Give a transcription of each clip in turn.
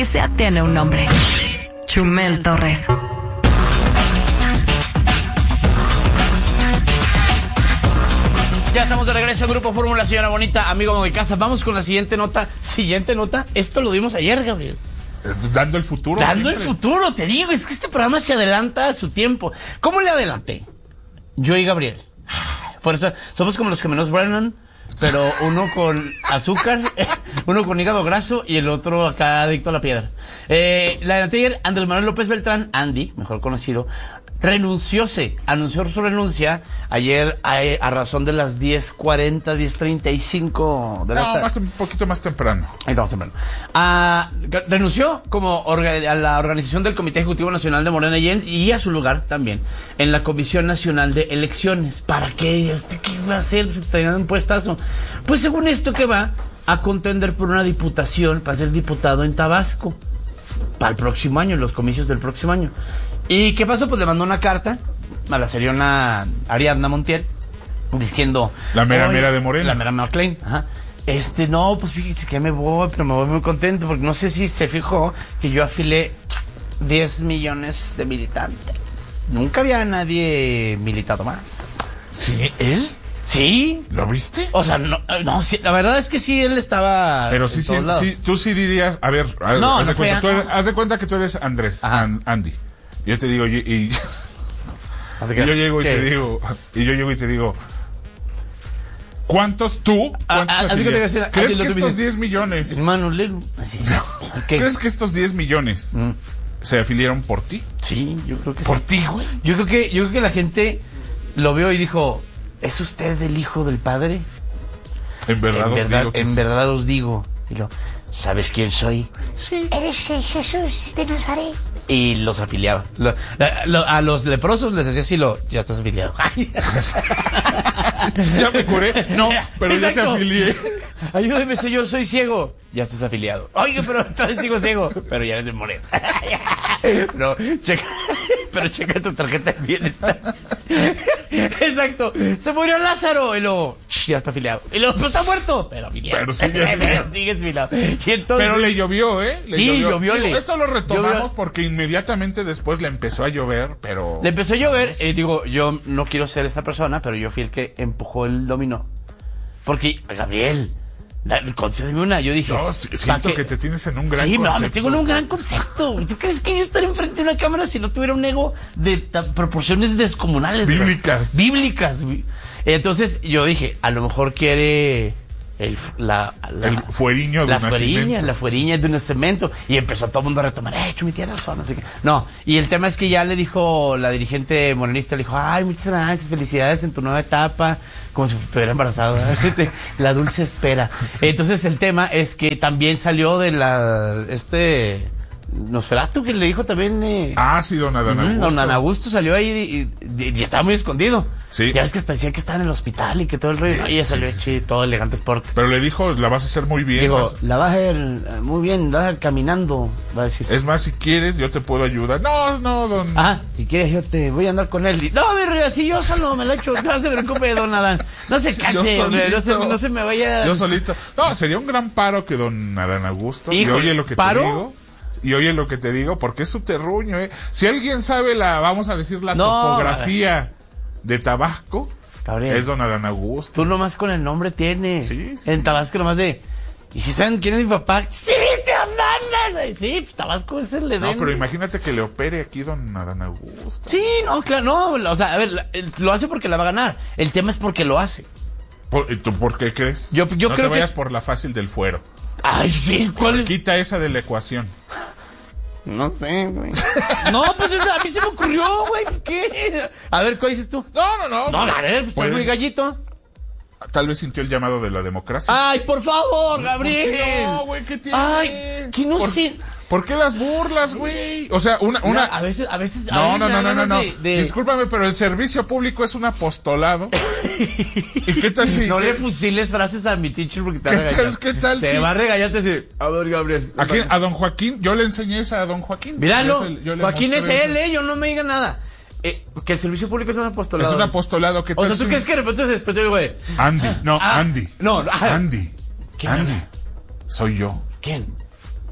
Ese tiene un nombre. Chumel Torres. Ya estamos de regreso, Grupo Fórmula, señora bonita, amigo de casa. Vamos con la siguiente nota. Esto lo dimos ayer, Gabriel. Dando el futuro. Dando siempre. el futuro, te digo. Es que este programa se adelanta a su tiempo. ¿Cómo le adelanté? Yo y Gabriel. Por eso somos como los gemelos Brennan, pero uno con azúcar, uno con hígado graso y el otro acá adicto a la piedra. La adelanté ayer. Andrés Manuel López Beltrán, Andy, mejor conocido, anunció su renuncia ayer a razón de las 10:40, 10:35 de la tarde. Un poquito más temprano. Ahí estamos temprano. Renunció a la organización del Comité Ejecutivo Nacional de Morena y a su lugar también en la Comisión Nacional de Elecciones. ¿Para qué? ¿Qué va a hacer? Pues te dan un puestazo. Pues según esto que va a contender por una diputación para ser diputado en Tabasco para el próximo año, en los comicios del próximo año. ¿Y qué pasó? Pues le mandó una carta a la seriona Ariadna Montiel diciendo... La mera de Morena. La mera McLean, ajá. No, pues fíjese que me voy, pero me voy muy contento porque no sé si se fijó que yo afilé 10 millones de militantes. Nunca había nadie militado más. ¿Sí? ¿Él? ¿Sí? ¿Lo viste? O sea, no, sí, la verdad es que sí, él estaba... Pero sí, tú sí dirías... A ver, haz de cuenta que tú eres Andrés, Andy. Yo te digo, y yo llego y te digo, ¿cuántos afilias? ¿Crees que estos 10 millones? ¿Crees que estos 10 millones se afiliaron por ti? Sí, yo creo que sí. ¿Por ti, güey? Yo creo que la gente lo vio y dijo, ¿es usted el hijo del padre? En verdad os digo. Y lo, ¿sabes quién soy? Sí. Eres Jesús de Nazaret. Y los afiliaba. A los leprosos les decía así, ya estás afiliado. Ya me curé. No, pero exacto. Ya te afilié. Ayúdeme, señor, soy ciego. Ya estás afiliado. Oiga, pero todavía sigo ciego. Pero ya eres de Moreno. Checa tu tarjeta de bienestar. Exacto. Se murió Lázaro. Y luego, ya está afiliado. Y luego, pero está muerto. Pero afiliado. Pero sigue afiliado. Y entonces, pero le llovió, ¿eh? Llovió. Esto lo retomamos porque inmediatamente después le empezó a llover, pero... Le empezó a llover. Digo, yo no quiero ser esta persona, pero yo fui el que empujó el dominó. Porque, Gabriel... concédeme una, yo dije... No, siento que te tienes en un gran concepto. Sí, no, me tengo en un gran concepto. ¿Tú crees que yo estaría enfrente de una cámara si no tuviera un ego de proporciones descomunales? Bíblicas. Entonces yo dije, a lo mejor quiere... el fueriño de un nacimiento. La fueriña de un cemento. Y empezó todo el mundo a retomar, Chumi, tienes razón, no sé qué. No, y el tema es que ya le dijo la dirigente morenista, le dijo, ay, muchas gracias, felicidades en tu nueva etapa, como si estuviera embarazado, la dulce espera. Entonces el tema es que también salió de Nosferatu, que le dijo también... sí, don Adán Augusto. Don Adán Augusto salió ahí y estaba muy escondido. Sí. Ya ves que hasta decía que estaba en el hospital y que todo el rollo... Y ella salió todo elegante sport. Pero le dijo, la vas a hacer muy bien. Digo, la vas a hacer muy bien, la vas a hacer caminando, va a decir. Es más, si quieres, yo te puedo ayudar. No, don... si quieres, yo te voy a andar con él. No, así yo solo me la echo. No se preocupe, don Adán. No se canse, hombre, no se me vaya... Yo solito. No, sería un gran paro que don Adán Augusto... Y oye lo que te digo... Y oye lo que te digo, porque es su terruño, ¿eh? Si alguien sabe vamos a decir, topografía de Tabasco, Gabriel, es don Adán Augusto. Tú nomás con el nombre tienes. Sí. En Tabasco nomás de... ¿Y si saben quién es mi papá? ¡Sí, te amanas! Sí, pues Tabasco es el Edén. No, pero imagínate que le opere aquí don Adán Augusto. Sí, no, claro, no. O sea, a ver, lo hace porque la va a ganar. El tema es porque lo hace. ¿Tú por qué crees? Yo creo que... te vayas por la fácil del fuero. Ay, sí, ¿cuál? Quita esa de la ecuación. No sé, güey. No, pues a mí se me ocurrió, güey. ¿Qué? A ver, ¿cuál dices tú? No. No, a ver, pues estás muy gallito. Tal vez sintió el llamado de la democracia. Ay, por favor, Gabriel. No, güey, ¿qué tiene? Ay, que no sé. ¿Por qué las burlas, güey? O sea, Mira, a veces. No. Discúlpame, pero el servicio público es un apostolado. ¿Y qué tal si... No le fusiles frases a mi teacher porque te va a regañar. ¿Qué tal te va a regañar, te dice, a ver, Gabriel. ¿A quién? A don Joaquín. Yo le enseñé esa a don Joaquín. Míralo, Joaquín es él, yo no me diga nada. Que el servicio público es un apostolado. Es un apostolado que... O sea, ¿tú crees que de repente después yo digo, güey? Andy. No, ¿Quién? Andy. Soy yo. ¿Quién?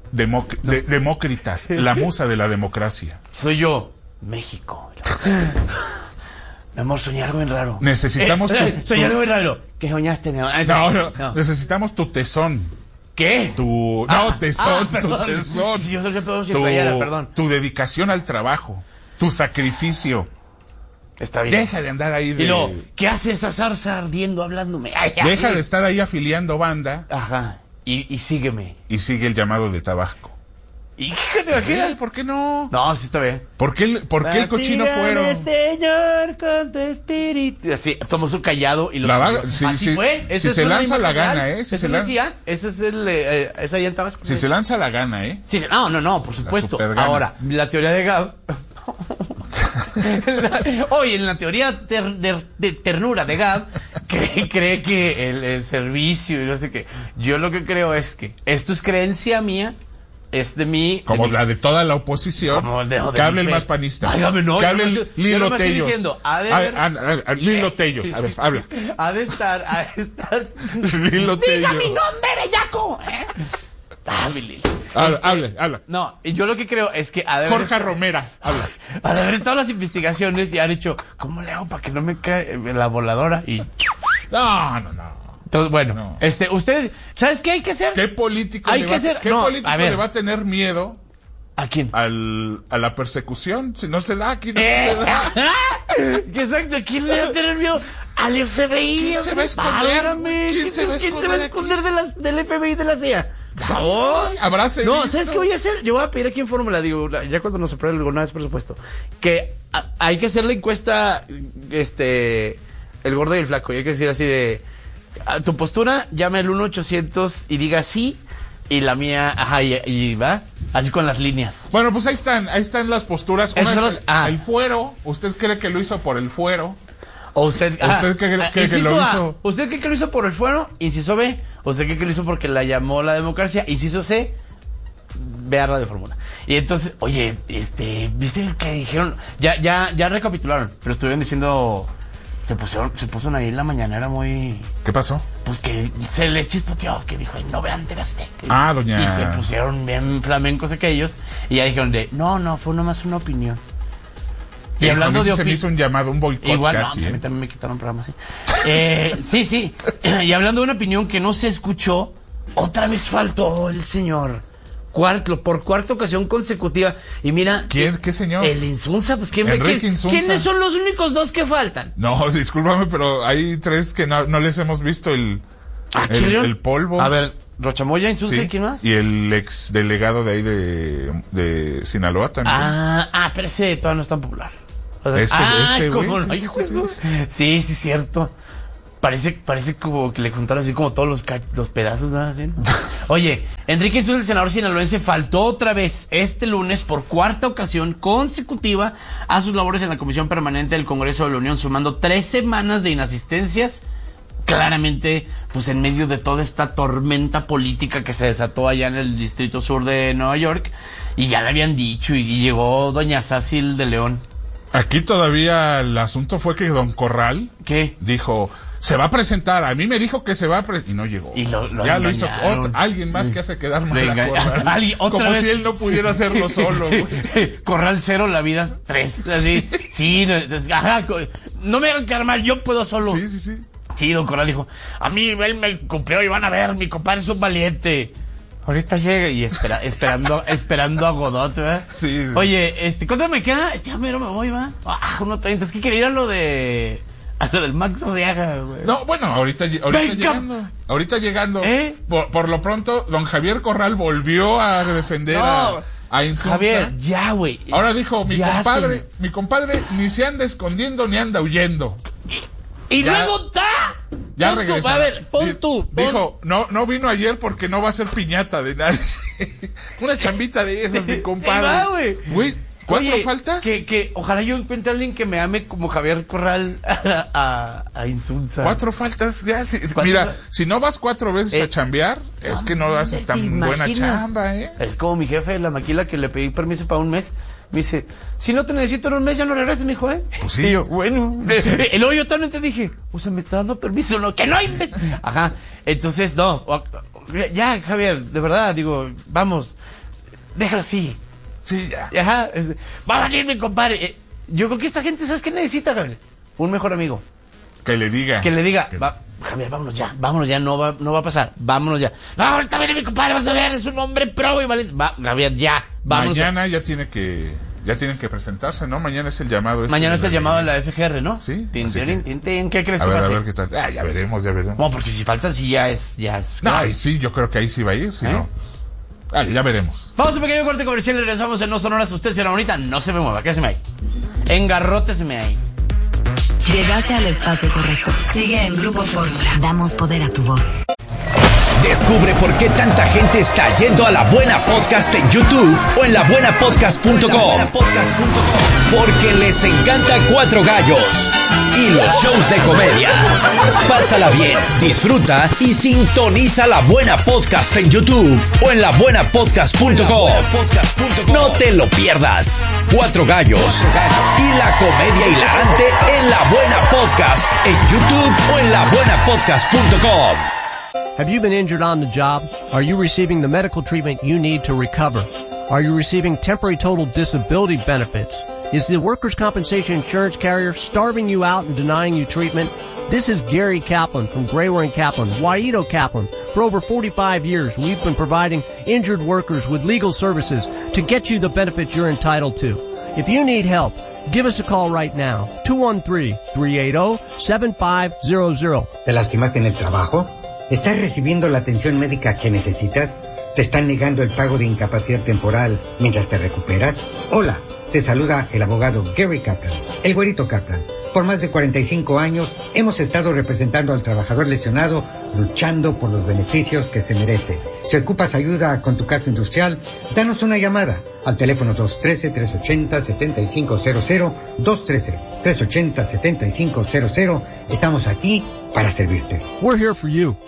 Demócritas, la musa de la democracia. Soy yo, México. Mi amor, soñé algo bien raro. Necesitamos soñé algo bien raro. ¿Qué soñaste, mi amor? No. Necesitamos tu tesón. ¿Qué? Tesón, perdón. tu tesón. Sí, yo soy perdón. Tu dedicación al trabajo, tu sacrificio. Está bien. Deja de andar ahí Y luego, ¿qué hace esa zarza ardiendo hablándome? Deja de estar ahí afiliando banda. Ajá. Y sígueme. Y sigue el llamado de Tabasco. ¿Y qué te imaginas? ¿Por qué no? No, sí está bien. ¿Por qué el cochino fuero? Señor, con tu espíritu. Así, somos un callado y así fue. Si se lanza la gana, Si se lanza. Ese es es allá en Tabasco. Si se lanza la gana, Sí, no, por supuesto. Ahora, la teoría de Gab. Oye, en la teoría de ternura de Gab, cree que el servicio y no sé qué. Yo lo que creo es que esto es creencia mía. Es de mí. Como la de toda la oposición. Que hable el más panista. Que hable el Lilo Tellos. Lilo Tellos. A ver, habla. Ha de estar. Lilo Tellos. ¡Diga mi nombre, bellaco! Habla. No, y yo lo que creo es que Jorge Romera, habla. Al haber estado las investigaciones y han dicho, ¿cómo le hago para que no me caiga la voladora? Y No. Entonces, bueno, usted, ¿sabes qué hay que hacer? ¿Qué político le va a tener miedo? ¿A quién? A la persecución. Si no se da, aquí no se da. Exacto, ¿quién le va a tener miedo? Al FBI. ¿Quién se va a esconder? ¿Quién se va a esconder del FBI y de la CIA? Por favor. No, ¿sabes qué voy a hacer? Yo voy a pedir aquí en Fórmula, digo, ya cuando nos apruebe el vez presupuesto, que hay que hacer la encuesta, el gordo y el flaco, y hay que decir así de, tu postura, llame al 1-800 y diga sí, y la mía, ajá, y va, así con las líneas. Bueno, pues ahí están las posturas. El fuero, ¿usted cree que lo hizo por el fuero? ¿O usted cree que lo hizo? ¿Usted cree que lo hizo por el fuero? Inciso B. ¿Usted cree que lo hizo porque la llamó la democracia? Inciso C. Vea Radio Fórmula. Y entonces, oye, ¿viste que dijeron? Ya recapitularon, pero estuvieron diciendo, se puso ahí en la mañana, era muy... ¿Qué pasó? Pues que se les chispoteó, que dijo, no vean TV Azteca. Doña... Y se pusieron bien flamencos aquellos, y ya dijeron no, fue nomás una opinión. Y hablando de se me hizo un llamado, un boicot igual, casi. No, también me quitaron programas, sí. Y hablando de una opinión que no se escuchó, otra vez faltó el señor. Por cuarta ocasión consecutiva. Y mira... ¿Qué señor? El Insunza, pues Enrique Insunza. ¿Quiénes son los únicos dos que faltan? No, discúlpame, pero hay tres que no les hemos visto el polvo. A ver, Rochamoya, Insunza, ¿y quién más? Y el ex delegado de ahí de Sinaloa también. Pero ese todavía no es tan popular. ¿Cómo no? Sí, cierto. Parece como que le juntaron así como todos los pedazos, ¿no? Así, ¿no? Oye, Enrique Insunza, el senador sinaloense, faltó otra vez este lunes por cuarta ocasión consecutiva a sus labores en la Comisión Permanente del Congreso de la Unión, sumando 3 semanas de inasistencias. Claramente, pues en medio de toda esta tormenta política que se desató allá en el Distrito Sur de Nueva York, y ya le habían dicho, y llegó doña Sácil de León. Aquí todavía el asunto fue que don Corral dijo, se va a presentar, a mí me dijo que se va a presentar, y no llegó. Y lo ya hizo alguien más que hace quedar mal a Corral. Como si él no pudiera hacerlo solo. Corral 0, la vida 3. Así. Sí, no me hagan quedar mal, yo puedo solo. Sí. Sí, don Corral dijo, a mí él me cumplió y van a ver, mi compadre es un valiente. Ahorita llega y esperando a Godot, ¿verdad? Sí. Oye, ¿cuánto me queda? Ya mero me voy, ¿va? 1:30, es que quería ir a lo del Max Arriaga, güey. No, bueno, ahorita llegando. Ahorita llegando. Por lo pronto, don Javier Corral volvió a defender a Insunza. Javier, ya, güey. Ahora dijo, mi compadre ni se anda escondiendo ni anda huyendo. Y luego está. Ya regresó. A ver, pon tú. Dijo, no vino ayer porque no va a ser piñata de nadie. Una chambita de esas, mi compadre. Güey, 4 faltas. Que ojalá yo encuentre a alguien que me ame como Javier Corral a Insunza. 4 faltas, ya. Mira, si no vas 4 veces a chambear, es que no haces tan buena chamba, Es como mi jefe de la maquila que le pedí permiso para un mes. Me dice, si no te necesito en un mes, ya no regreses, mijo, Pues sí. Y yo, bueno. Y luego yo también te dije, o sea, me está dando permiso, no, que no hay. Ajá. Entonces, no. Ya, Javier, de verdad, digo, vamos. déjalo así. Sí, ya. Ajá, va a venir mi compadre. Yo creo que esta gente, ¿sabes qué necesita, Gabriel? Un mejor amigo. Que le diga. Javier, vámonos ya, no va a pasar, vámonos ya. No, ahorita viene mi compadre, vas a ver, es un hombre pro y valiente. Javier, ya, vámonos. Mañana ya tienen que presentarse, ¿no? Mañana es el llamado. Mañana es el llamado de la FGR, ¿no? Sí. ¿Qué crees que va va a ver qué tal. Ya veremos. No, porque si faltan, sí ya es. No, sí, yo creo que ahí sí va a ir, si no. Ya veremos. Vamos a un pequeño corte comercial y regresamos en No Sonoras. Usted, señora bonita, no se me mueva, quédeseme ahí. Engarróteseme ahí. Llegaste al espacio correcto. Sigue en Grupo Fórmula. Damos poder a tu voz. Descubre por qué tanta gente está yendo a La Buena Podcast en YouTube o en labuenapodcast.com. Porque les encanta Cuatro Gallos y los shows de comedia. Pásala bien, disfruta y sintoniza La Buena Podcast en YouTube o en labuenapodcast.com. No te lo pierdas. Cuatro Gallos y la comedia hilarante en La Buena Podcast en YouTube o en labuenapodcast.com. Have you been injured on the job? Are you receiving the medical treatment you need to recover? Are you receiving temporary total disability benefits? Is the workers' compensation insurance carrier starving you out and denying you treatment? This is Gary Kaplan from Grayware & Kaplan, Waito Kaplan. For over 45 years, we've been providing injured workers with legal services to get you the benefits you're entitled to. If you need help, give us a call right now. 213-380-7500. ¿Te lastimaste en el trabajo? ¿Estás recibiendo la atención médica que necesitas? ¿Te están negando el pago de incapacidad temporal mientras te recuperas? Hola, te saluda el abogado Gary Kaplan, el güerito Kaplan. Por más de 45 años hemos estado representando al trabajador lesionado, luchando por los beneficios que se merece. Si ocupas ayuda con tu caso industrial, danos una llamada al teléfono 213-380-7500, 213-380-7500. Estamos aquí para servirte. We're here for you.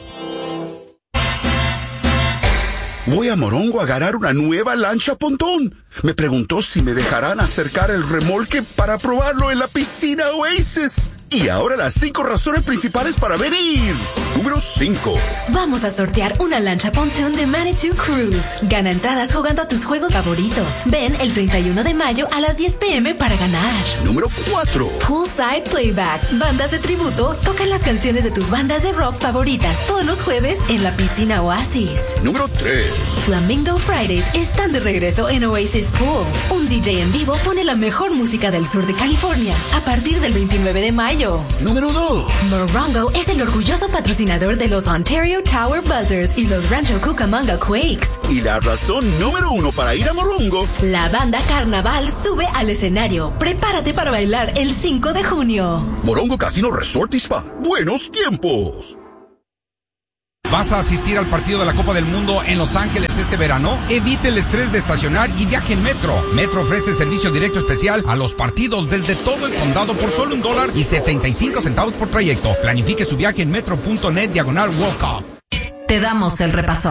Voy a Morongo a agarrar una nueva lancha pontón. Me preguntó si me dejarán acercar el remolque para probarlo en la piscina Oasis. Y ahora las 5 razones principales para venir. Número 5. Vamos a sortear una lancha pontoon de Manitou Cruise. Gana entradas jugando a tus juegos favoritos. Ven el 31 de mayo a las 10 p.m. para ganar. Número 4. Poolside Playback. Bandas de tributo tocan las canciones de tus bandas de rock favoritas todos los jueves en la piscina Oasis. Número 3. Flamingo Fridays están de regreso en Oasis Pool. Un DJ en vivo pone la mejor música del sur de California a partir del 29 de mayo. Número 2. Morongo es el orgulloso patrocinador de los Ontario Tower Buzzers y los Rancho Cucamonga Quakes. Y la razón número 1 para ir a Morongo. La banda Carnaval sube al escenario. Prepárate para bailar el 5 de junio. Morongo Casino Resort y Spa. Buenos tiempos. ¿Vas a asistir al partido de la Copa del Mundo en Los Ángeles este verano? Evite el estrés de estacionar y viaje en Metro. Metro ofrece servicio directo especial a los partidos desde todo el condado por solo $1.75 por trayecto. Planifique su viaje en metro.net/World Cup. Te damos el repasón.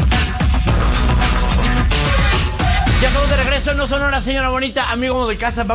Ya estamos de regreso, No Sonoras, señora bonita, amigo de casa.